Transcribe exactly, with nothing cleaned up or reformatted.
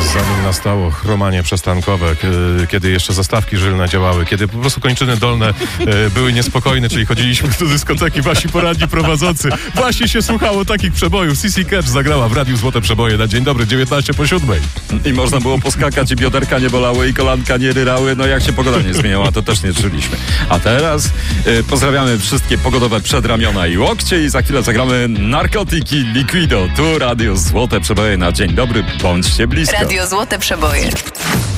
Zanim nastało chromanie przestankowe, kiedy jeszcze zastawki żylne działały, kiedy po prostu kończyny dolne były niespokojne, czyli chodziliśmy do dyskoteki, wasi poradni prowadzący. Właśnie się słuchało takich przebojów. C C Catch zagrała w Radiu Złote Przeboje na dzień dobry, dziewiętnaście po siódmej. I można było poskakać i bioderka nie bolały i kolanka nie ryrały. No jak się pogoda nie zmieniała, to też nie czuliśmy. A teraz y, pozdrawiamy wszystkie pogodowe przedramiona i łokcie i za chwilę zagramy Narkotyki Liquido. Tu Radio Złote Przeboje na dzień dobry. Bądźcie blisko. Radio Złote Przeboje.